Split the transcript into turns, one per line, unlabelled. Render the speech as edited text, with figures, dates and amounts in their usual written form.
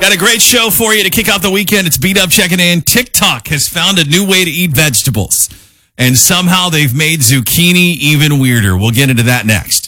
Got a great show for you to kick off the weekend. It's Beat Up checking in. TikTok has found a new way to eat vegetables, and somehow they've made zucchini even weirder. We'll get into that next.